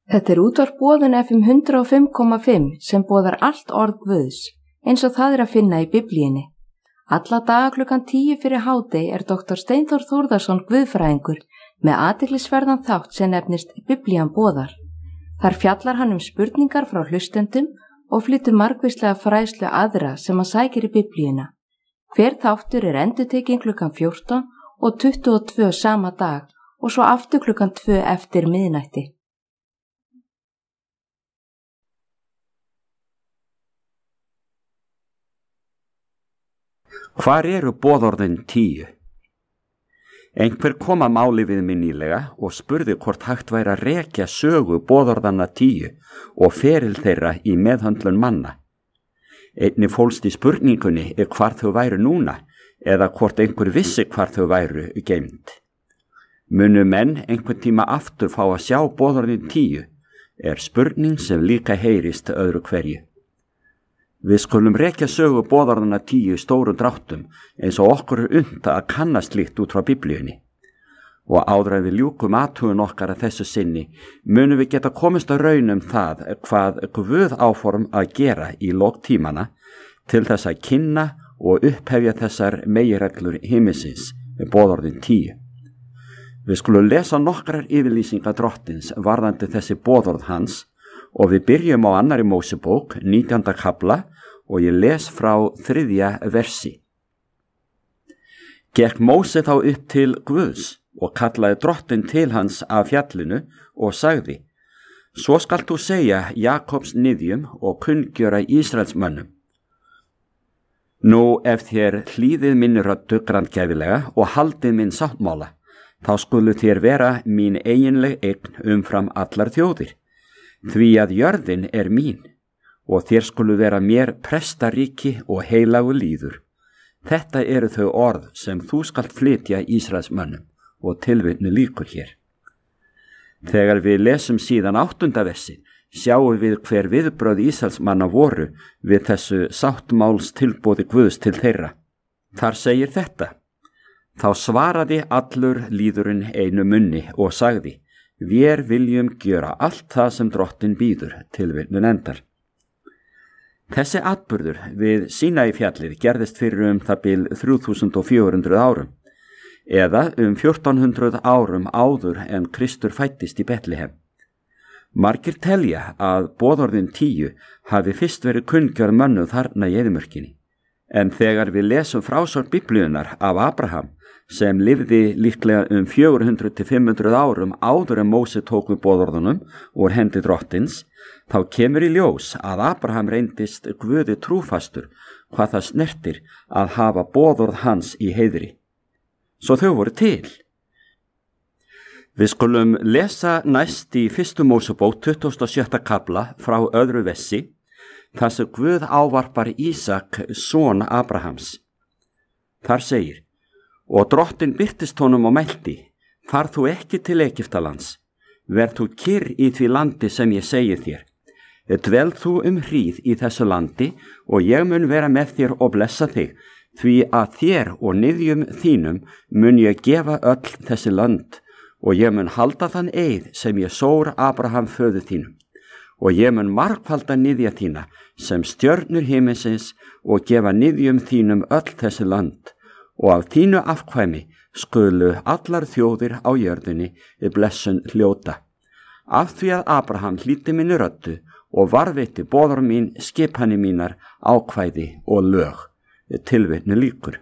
Þetta útvarp Boðun FM 105,5 sem boðar allt orð Guðs, eins og það að finna í Biblíunni. Alla daga klukkan 10 fyrir hádegi Dr. Steinþór Þórðarson guðfræðingur með athyglisverðan þátt sem nefnist Biblían boðar. Þar fjallar hann spurningar frá hlustendum og flytur margvíslega fræðslu aðra sem að sækir í Biblíuna. Hver þáttur endurtekinn klukkan 14 og 22 sama dag og svo aftur klukkan 2 eftir miðnætti. Hvar eru boðorðin 10? Einhver kom að máli við mig nýlega og spurði hvort hægt væri að rekja sögu boðorðanna 10 og feril þeirra í meðhöndlun manna. Einnig fólst í spurningunni hvar þau væru núna eða hvort einhver vissi hvar þau væru geymd. Munu menn einhvern tíma aftur fá að sjá boðorðin 10 spurning sem líka heyrist öðru hverju. Við skulum rekja sögu boðorðanna 10 stórum dráttum eins og okkur unnt að kannast líkt út frá Biblíunni. Og áður en við ljúkum athugun okkar að þessu sinni munum við geta komist að raun það hvað Guð áform að gera í lok tímana til þess að kynna og upphefja þessar meginreglur himinsins boðorðin 10. Við skulum lesa nokkrar yfirlýsingar Drottins varðandi þessi boðorð hans og við byrjum á 2. Mósebók 19. kafla og ég les frá 3. versi. Gekk Móse þá upp til Guðs og kallaði Drottinn til hans af fjallinu og sagði: Svo skalt þú segja Jakobs niðjum og kunngjöra Ísraelsmönnum. Nú ef þér hlýðið minni röddu grandgæfilega og haldið minn sáttmála, þá skulu þér vera mín eiginleg eign umfram allar þjóðir. Því að jörðin mín og þér skulu vera mér prestaríki og heilagu lýður. Þetta eru þau orð sem þú skalt flytja Ísraelsmönnum og tilvitnu lýkur hér. Þegar við lesum síðan 8. versi sjáum við hver viðbrögð Ísraelsmanna voru við þessu sáttmáls tilboði Guðs til þeirra. Þar segir þetta: Þá svaraði allur lýðurinn einu munni og sagði: Vér viljum gjöra allt það sem Drottinn býður, tilvitnun endar. Þessi atburður við Sínaífjallið gerðist fyrir það bil 3400 árum, eða 1400 árum áður en Kristur fæddist í Betlehem. Margir telja að boðorðin 10 hafi fyrst verið kunngjörð mönnum þarna í eyðimörkinni, en þegar við lesum frásögn Biblíunnar af Abraham, sem lifði líklega 400 til 500 árum áður en Móse tók við boðorðunum úr hendi Drottins, þá kemur í ljós að Abraham reyndist Guði trúfastur hvað það snertir að hafa boðorð hans í heiðri. Svo þau voru til. Við skulum lesa næst í 1. Mósebók 27. kafla frá öðru versi, þar sem Guð ávarpar Ísak, son Abrahams. Þar segir: Og Drottinn birtist honum og mælti: Far þú ekki til Egyptalands, verð þú kyrr í því landi sem ég segi þér. Dvel þú hríð í þessu landi og ég mun vera með þér og blessa þig, því að þér og niðjum þínum mun ég gefa öll þessi lönd og ég mun halda þann eið sem ég sór Abraham föður þínum. Og ég mun margfalda niðja þína sem stjörnur himinsins og gefa niðjum þínum öll þessi lönd. Og af þínu afkvæmi skulu allar þjóðir á jörðinni blessun hljóta. Af því að Abraham hlýddi minni röddu og varðveitti boðorð mín, skipanir mínar, ákvæði og lög. Tilvitnu lýkur.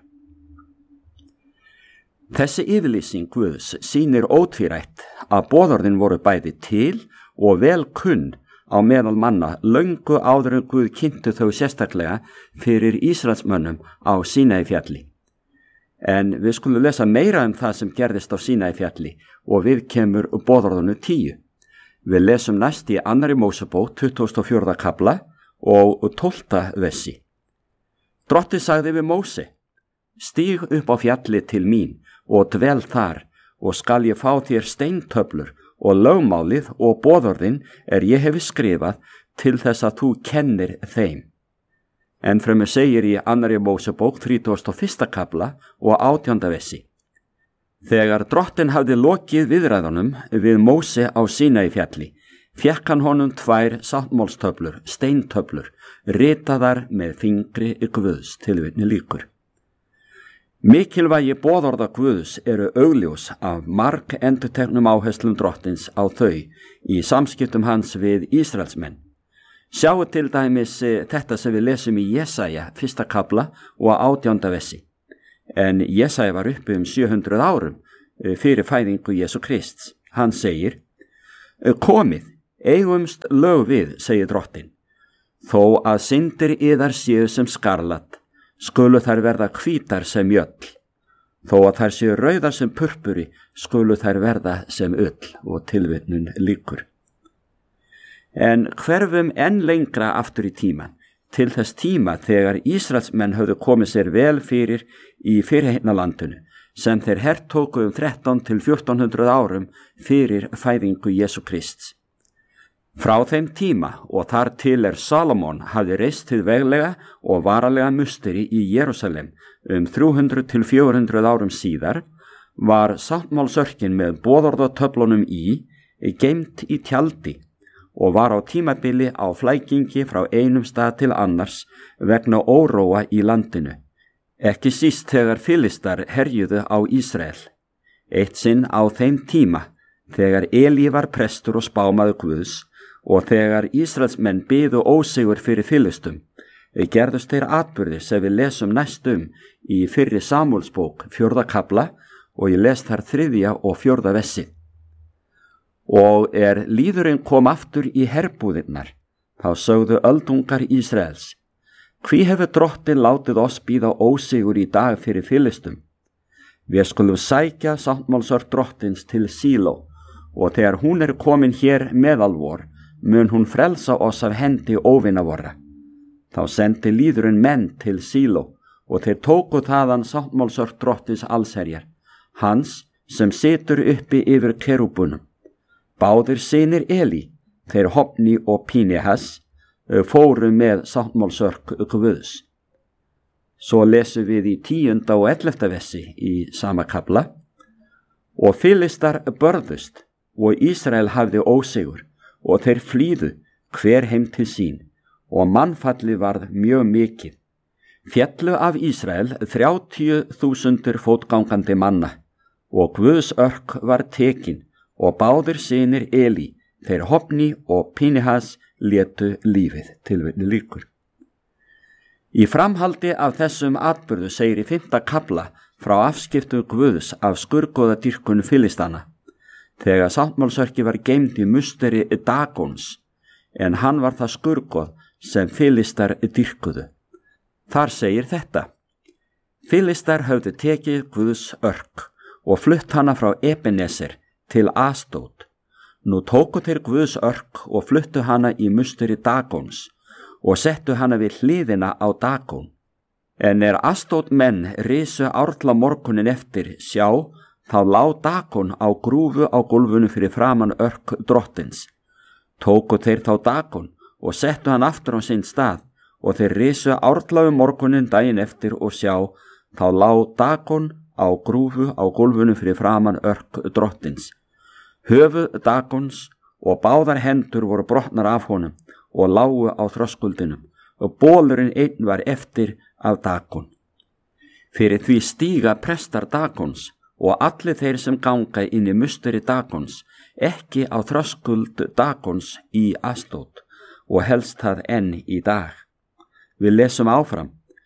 Þessi yfirlýsing Guðs sýnir ótvírætt að boðorðin voru bæði til og vel kunn á meðal manna löngu áður en Guð kynnti þau sérstaklega fyrir Ísraelsmönnum á Sínaífjalli. En við skulum lesa meira það sem gerðist á Sínaífjalli og við kemur boðorðinu 10. Við lesum næst í 2. Mósebók 24. kafla og 12. versi. Drottinn sagði við Móse: Stíg upp á fjallið til mín og dvel þar og skal ég fá þér steintöflur og lögmálið og boðorðin ég hefi skrifað til þess að þú kennir þeim. En fremur segir í 2. Mósebók 31. kafla og 18. versi: Þegar Drottinn hafði lokið viðræðunum við Móse á Sínaífjalli, fékk hann honum 2 sáttmálstöflur, steintöflur, ritaðar með fingri Guðs, tilvitni lýkur. Mikilvægi boðorða Guðs eru augljós af marg endurteknum áherslum Drottins á þau í samskiptum hans við Ísraelsmenn. Sjáu til dæmis þetta sem við lesum í Jesaja 1. kafla og 18. versi. En Jesaja var uppi 700 árum fyrir fæðingu Jesú Krists. Hann segir: Komið, eigumst lög við, segir Drottin. Þó að syndir yðar séu sem skarlat, skulu þær verða hvítar sem mjöll. Þó að þær séu rauðar sem purpuri, skulu þær verða sem ull, og tilvitnun lýkur. En hverfum enn lengra aftur í tíman, til þess tíma þegar Ísraelsmenn höfðu komið sér vel fyrir í fyrirheitna landinu, sem þeir hertóku 13 til 1400 árum fyrir fæðingu Jesú Krists. Frá þeim tíma og þar til Salomon hafði reist hið veglega og varalega musteri í Jerúsalem 300 til 400 árum síðar, var sáttmálsörkin með boðorðatöflunum geymt í tjaldi og var á tímabili á flækingi frá einum stað til annars vegna óróa í landinu. Ekki síst þegar Filistar herjuðu á Ísrael. Eitt sinn á þeim tíma, þegar Elí var prestur og spámaður Guðs, og þegar Ísraelsmenn biðu ósigur fyrir Filistum, gerðust þeir atburðir sem við lesum næstum í fyrri Samúelsbók 4. kafla og ég les þar 3. og 4. versi. Og líðurinn kom aftur í herbúðirnar, þá sögðu öldungar Ísraels: Hví hefur Drottin látið oss bíða ósigur í dag fyrir Filistum? Við skulum sækja sáttmálsörk Drottins til Síló, og þegar hún komin hér meðal vor, mun hún frelsa oss af hendi óvina vorra. Þá sendi líðurinn menn til Síló, og þeir tóku þaðan sáttmálsörk Drottins allsherjar, hans sem situr uppi yfir kerúbunum. Báðir synir Elí, þeir Hofni og Pínehas, fóru með sáttmálsörk Guðs. Svo lesum við í 10. og 11. versi í sama kafla: Og Filistar börðust, og Ísrael hafði ósigur, og þeir flýðu hver heim til sín, og mannfallið varð mjög mikið. Féllu af Ísrael 30.000 fótgangandi manna, og Guðs örk var tekin, og báðir synir Elí, þeir Hofni og Pínehas, létu lífið, tilvitni lýkur. Í framhaldi af þessum atburðu segir í 5. kafla frá afskiptu Guðs af skurgoðadýrkun Filistana, þegar sáttmálsörki var geymd í musteri Dagons, en hann var það skurgoð sem Filistar dýrkuðu. Þar segir þetta: Filistar höfðu tekið Guðs örk og flutt hana frá Ebeneser til Astót. Nú tóku þeir Guðs örk og fluttu hana í musteri Dagons og settu hana við hliðina á Dagon. En Astót menn risu árla morgunin eftir, sjá, þá lá Dagon á grúfu á gólfinu fyrir framan örk Drottins. Tóku þeir þá Dagon og settu hann aftur á sinn stað, og þeir risu árla morgunin daginn eftir, og sjá, þá lá Dagon á grúfu á gólfinu fyrir framan örk Drottins. Höfuð Dagons og báðar hendur voru brotnar af honum og lágu á þröskuldinum, og bolurinn einn var eftir af Dagon. Fyrir því stíga prestar Dagons og allir þeir sem ganga inn í musteri Dagons ekki á þröskuld Dagons í Astót, og helst það enn í dag. Við lesum áfram: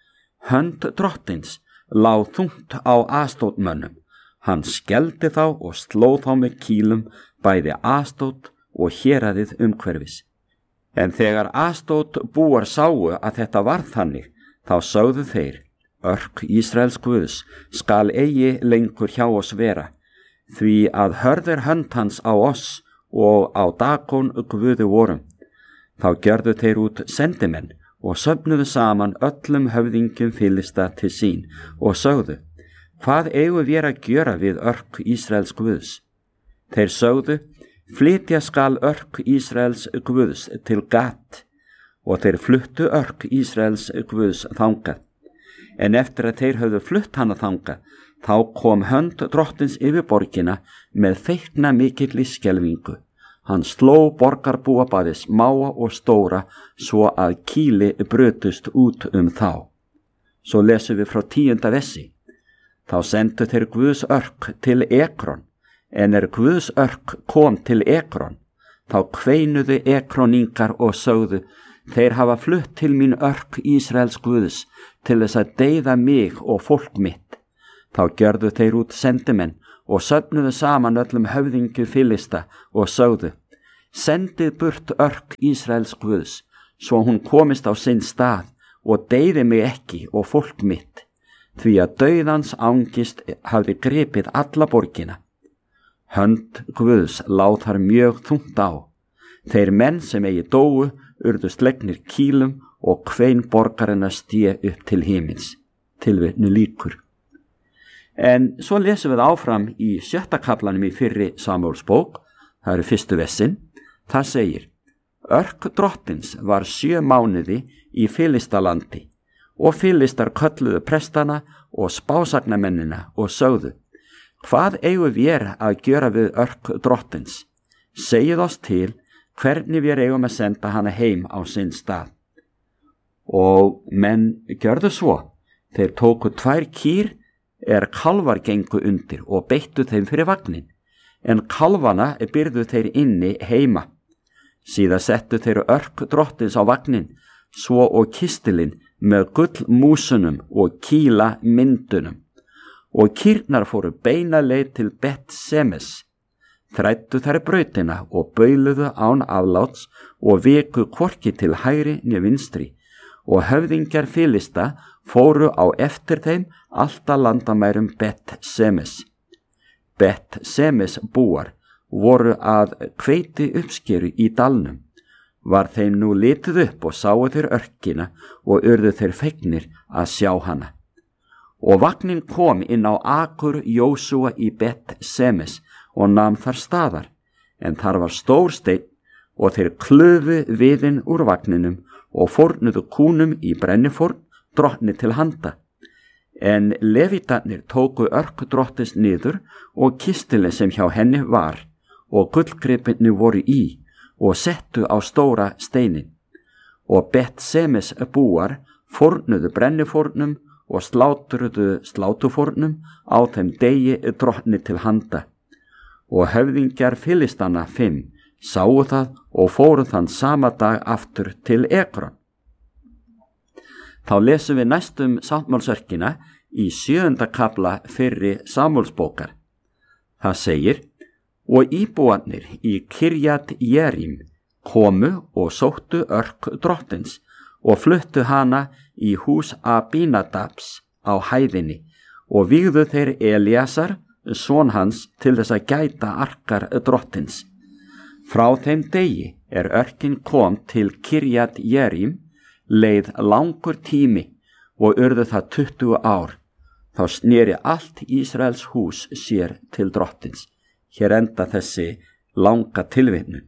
Hönd Drottins lá þungt á Astótmönnum. Hann skeldi þá og sló þá með kýlum bæði Astót og héraðið umhverfis. En þegar Astót búar sáu að þetta var þannig, þá sögðu þeir: Örk Ísraels Guðs skal eigi lengur hjá oss vera, því að hörð hönd hans á oss og á Dagon Guði vorum. Þá gjörðu þeir út sendimenn og söfnuðu saman öllum höfðingjum Filista til sín og sögðu: Hvað eigum við að gjöra við örk Ísraels Guðs? Þeir sögðu: Flytja skal örk Ísraels Guðs til Gat, og þeir fluttu örk Ísraels Guðs þangað. En eftir að þeir höfðu flutt hana þangað, þá kom hönd Drottins yfir borgina með feikna mikilli skelfingu. Hann sló borgarbúa bæði smáa og stóra svo að kýli brutust út þá. Svo lesum við frá 10. versi. Þá sendu þeir Guðs örk til Ekron, en Guðs örk kom til Ekron, þá kveinuðu Ekroningar og sögðu, þeir hafa flutt til mín örk Ísraels Guðs til þess að deyða mig og fólk mitt. Þá gjörðu þeir út sendimenn og söfnuðu saman öllum höfðingu Filista og sögðu, sendið burt örk Ísraels Guðs, svo hún komist á sinn stað og deyði mig ekki og fólk mitt, því að dauðans angist hafði gripið alla borgina. Hönd Guðs lá þar mjög þungt á. Þeir menn sem eigi dóu urðu slegnir kýlum og kvein borgarina sté upp til himins. Tilvitnu lýkur. En svo lesum við áfram í 6. kaflanum í fyrri Samúelsbók, það eru 1. versin, það segir, örk drottins var 7 mánuði í Filistalandi og Filistar kölluðu prestana og spásagnamennina og sögðu, hvað eigum við að gjöra við örk drottins? Segið oss til hvernig við eigum að senda hana heim á sinn stað. Og menn gjörðu svo, þeir tóku 2 kýr kalvar gengu undir og beittu þeim fyrir vagnin, en kalvana byrðu þeir inni heima. Síðan settu þeir örk drottins á vagnin, svo og kistilinn með gullmúsunum og kýla myndunum. Og kýrnar fóru beina leið til Bet-Semes, þræddu þær brautina og bauluðu án afláts og viku hvorki til hægri né vinstri, og höfðingjar Filista fóru á eftir þeim alltaf landamærum Bet-Semes. Bet-Semes búar voru að hveiti uppskeru í dalnum. Var þeim nú litið upp og sáu þeir örkina og urðu þeir fegnir að sjá hana. Og vagnin kom inn á akur Jósúa í Bet-Semes og nam þar staðar, en þar var stór steinn og þeir klufu viðinn úr vagninum og fórnuðu kúnum í brennifórn drottni til handa. En levítarnir tóku örk drottins niður og kistilinn sem hjá henni var og gullgripinni voru í og settu á stóra steinin. Og Bet-Semes búar fórnuðu brennifórnum og slátruðu slátufórnum á þeim degi drottni til handa. Og höfðingjar Filistana 5 sáu það og fóru þann sama dag aftur til Ekron. Þá lesum við næstum sáttmálsörkina í 7. kafla fyrri Samúelsbókar. Það segir, og íbúarnir í Kirjat Jerim komu og sóttu örk drottins og fluttu hana í hús Abinadabs á hæðinni og vígðu þeir Elíasar, son hans, til þess að gæta arkar drottins. Frá þeim degi örkin kom til Kirjat Jerim, leið langur tími og urðu það 20 ár. Þá sneri allt Ísraels hús sér til drottins. Hér enda þessi langa tilvitnun.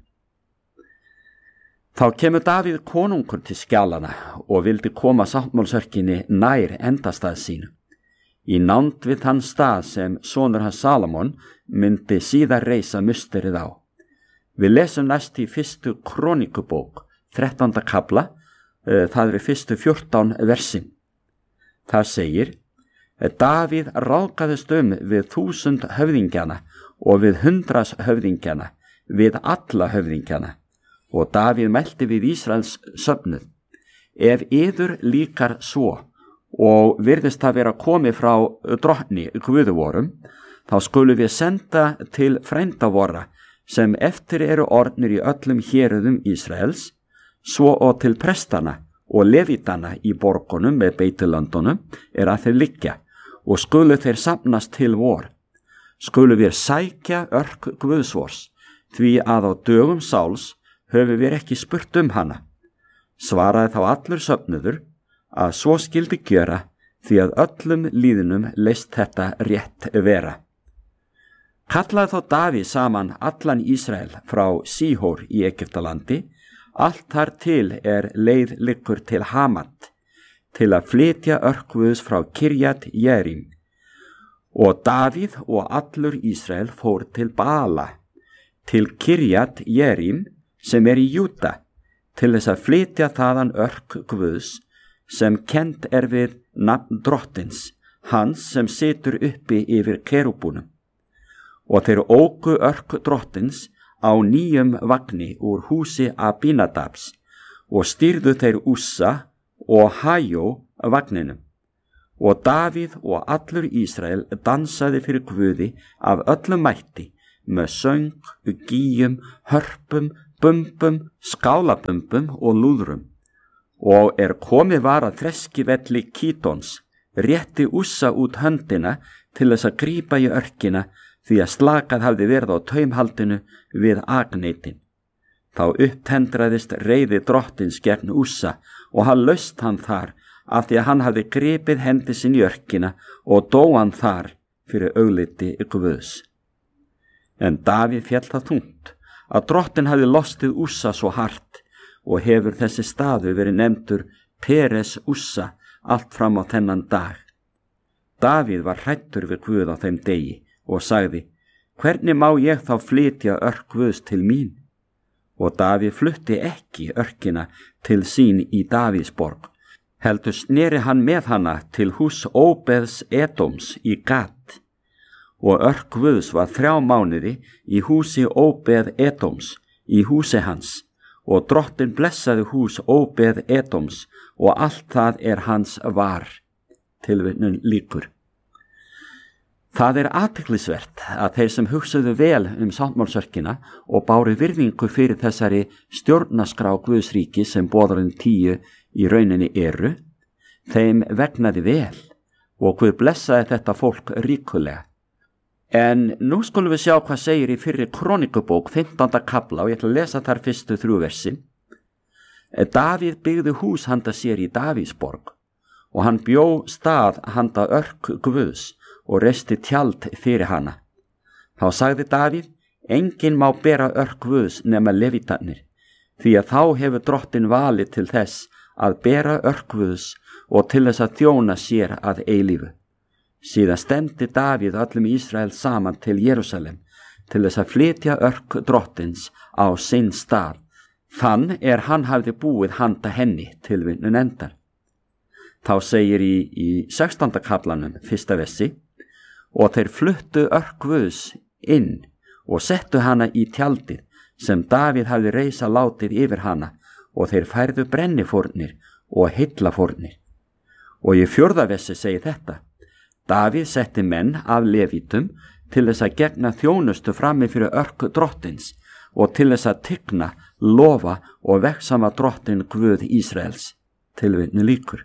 Þá kemur Davíð konungur til skjalana og vildi koma sáttmálsörkinni nær endastað sínu. Í nánd við þann stað sem sonur hans Salomon myndi síðar reisa musterið á. Við lesum næst í 1. Krónikubók, 13. kafla, það eru 1. 14 versin. Það segir, Davíð ráðgaðist við 1000 höfðingjana og við 100 höfðingjana, við alla höfðingjana. Og Davíð mælti við Ísraels söfnuð, ef yður líkar svo og virðist það vera komið frá drottni Guðvorum, þá skulum við senda til frænda vorra sem eftir eru orðnir í öllum héruðum Ísraels, svo og til prestana og levítana í borgunum með beitilöndunum að þeir liggja, og skulu þeir safnast til vor. Skulu við sækja örk Guðsvors, því að á dögum Sáls höfum við ekki spurt hana. Svaraði þá allur söfnuður að svo skildi gjöra, því að öllum líðinum leist þetta rétt vera. Kallaði þá Davíð saman allan Ísrael frá Síhór í Egyptalandi, allt þar til leið liggur til Hamat, til að flytja örk Guðs frá Kirjat Jerim. Og Davíð og allur Ísrael fór til Baala, til Kirjat Jerim sem í Júda, til þess að flytja þaðan örk Guðs sem kennt við nafn drottins, hans sem situr uppi yfir kerúbunum. Og þeir óku örk drottins á nýjum vagni úr húsi Abinadabs og stýrðu þeir Ússa og Hajó vagninum. Og Davíð og allur Ísrael dansaði fyrir Guði af öllum mætti með söng, gíjum, hörpum, bumbum, skálabumbum og lúðrum. Og komið var að þreskivelli Kítons, rétti Ússa út höndina til þess að grípa í örkina því að slakað hafði verið á taumhaldinu við agneitin. Þá upptendraðist reiði drottins gegn Ússa og hann laust hann þar af því að hann hafði gripið hendi sinn í örkina og dó hann þar fyrir augliti Guðs. En Davíð féll það þungt að drottin hafði lostið Ússa svo hart og hefur þessi staður verið nefndur Peres Ússa allt fram á þennan dag. Davíð var hræddur við Guð á þeim degi og sagði: hvernig má ég þá flytja örk Guðs til mín? Og Davíð flutti ekki örkina til sín í Davíðsborg, heldur sneri hann með hana til hús Óbeðs Edoms í Gat. Og örk Guðs var 3 mánuði í húsi Óbeð Edoms, í húsi hans, og drottin blessaði hús Óbeð Edoms og allt það hans var. Tilvitnun lýkur. Það athyglisvert að þeir sem hugsuðu vel sáttmálsörkina og báru virðingu fyrir þessari stjórnarskrá Guðsríki sem boðorðin 10 í rauninni eru, þeim vegnaði vel og Guð blessaði þetta fólk ríkulega. En nú skulum við sjá hvað segir í fyrri Krónikubók 15. kafla og ég ætla að lesa þar fyrstu 3 versi. Davíð byggði hús handa sér í Davíðsborg og hann bjó stað handa örk Guðs og reisti tjald fyrir hana. Þá sagði Davíð: enginn má bera örk Guðs nema levítarnir, því að þá hefur drottin valið til þess að bera örk Guðs og til þess að þjóna sér að eilífu. Síðan stefndi Davíð öllum Ísrael saman til Jerúsalem til þess að flytja örk drottins á sinn stað, þann hann hafði búið handa henni. Tilvitnun endar. Þá segir í 16. kaflanum 1. versi: og þeir fluttu örk Guðs inn og settu hana í tjaldið sem Davíð hafði reisa látið yfir hana, og þeir færðu brennifórnir og heillafórnir. Og í 4. versi segir þetta: Davíð setti menn af levítum til þess að gegna þjónustu frammi fyrir örk drottins og til þess að tigna, lofa og vegsama drottin Guð Ísraels. Tilvitnun lýkur.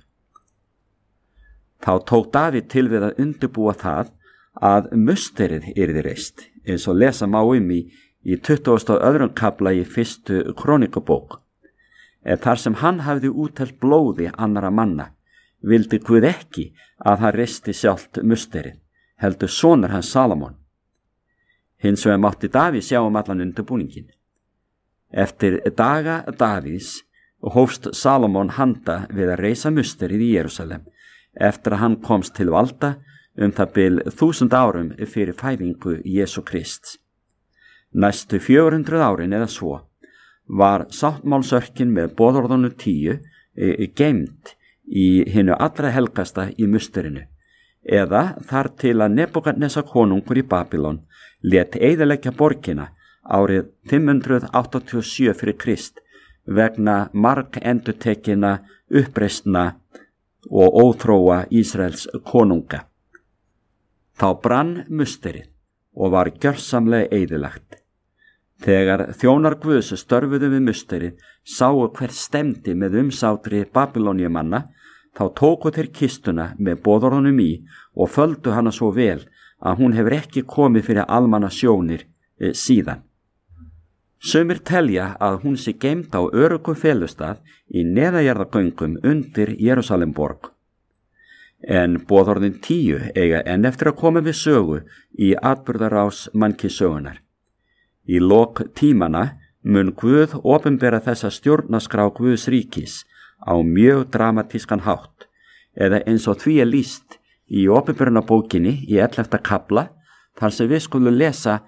Þá tók Davíð til við að undirbúa það að musterið yrði reist, eins og lesa má í 22. kafla í 1. Krónikubók. Þar sem hann hafði útelt blóði annara manna, vildi Guð ekki að hann reisti sjálft musterið, heldur sonur hans Salomon. Hins vegar mátti Davíð sjá allan undirbúningin. Eftir daga Davíðs hófst Salomon handa við að reisa musterið í Jerúsalem, eftir að hann komst til valda það bil 1000 árum fyrir fæðingu Jesú Krists. Næstu 400 árin eða svo var sáttmálsörkin með boðorðinu 10 geymd í hinu allra helgasta í musterinu, eða þar til að Nebúkadnesar konungur í Babylon lét eyðileggja borgina árið 587 fyrir Krist vegna margendurtekinna uppreisna og óþróa Ísraels konunga. Þá brann musterið og var gjörsamlega eyðilagt. Þegar þjónar Guðs störfuðu við musterið sáu hver stemdi með umsátri Babyloniumanna, þá tóku þeir kistuna með boðorðunum í og földu hana svo vel að hún hefur ekki komið fyrir almanna sjónir síðan. Sumir telja að hún sé geymd á öruggum felustað í neðanjarðargöngum undir Jerúsalemborg. En boðorðin 10 eiga enn eftir að koma við sögu í atburðarás mannkynssögunar. Í lok tímana mun Guð opinbera þessa stjórnarskrá Guðs ríkis á mjög dramatískan hátt, eða eins og því lýst í opinberunarbókinni í 11. kafla, þar sem við skulum lesa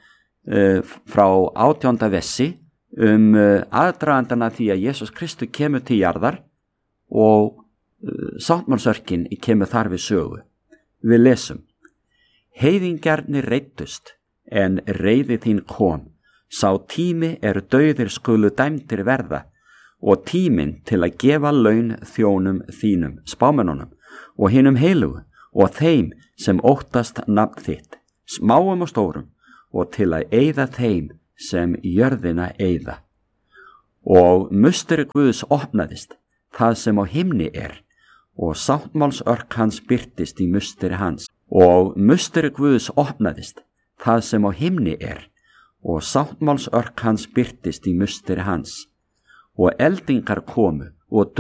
frá 18. vessi aðdragandana því að Jesús Kristur kemur til jarðar og sáttmálsörkin kemur þar við sögu. Við lesum: heiðingjarnir reiddust, en reiði þín kom, sá tími dauðir skulu dæmdir verða, og tíminn til að gefa laun þjónum þínum, spámennunum, og hinum heilugu, og þeim sem óttast nafn þitt, smáum og stórum, og til að eyða þeim sem jörðina eyða. Og musteri Guðs opnaðist, það sem á himni og sáttmálsörk hans birtist í musteri hans. Og musteri Guðs opnaðist, það sem á himni og sáttmálsörk hans birtist í musteri hans. Og eldingar komu og